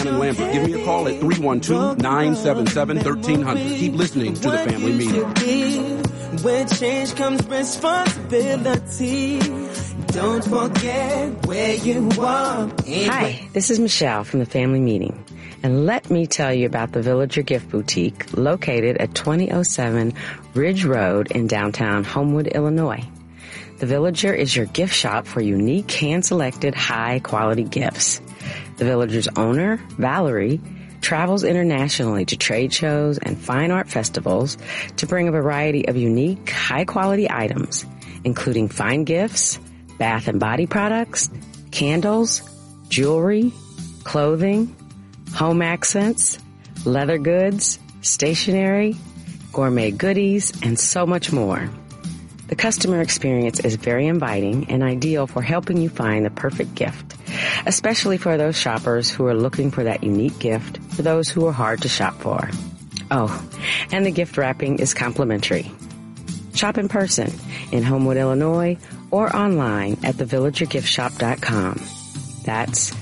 in Lambert. Give me a call at 312-977-1300. Keep listening to the Family Meeting. When change comes responsibility, don't forget where you are. Hi, this is Michelle from the Family Meeting. And let me tell you about the Villager Gift Boutique located at 2007 Ridge Road in downtown Homewood, Illinois. The Villager is your gift shop for unique, hand-selected, high-quality gifts. The Villager's owner, Valerie, travels internationally to trade shows and fine art festivals to bring a variety of unique, high-quality items, including fine gifts, bath and body products, candles, jewelry, clothing, home accents, leather goods, stationery, gourmet goodies, and so much more. The customer experience is very inviting and ideal for helping you find the perfect gift, especially for those shoppers who are looking for that unique gift for those who are hard to shop for. Oh, and the gift wrapping is complimentary. Shop in person in Homewood, Illinois, or online at thevillagergiftshop.com. That's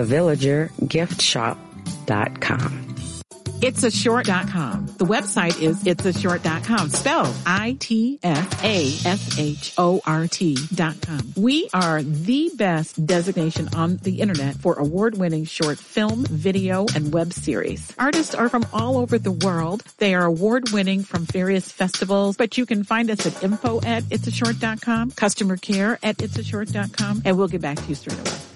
thevillagergiftshop.com. Itsashort.com. The website is itsashort.com, spelled ITSASHORT.com. We are the best designation on the internet for award-winning short film, video, and web series. Artists are from all over the world. They are award-winning from various festivals, but you can find us at info@itsashort.com, customer care at itsashort.com, and we'll get back to you straight away.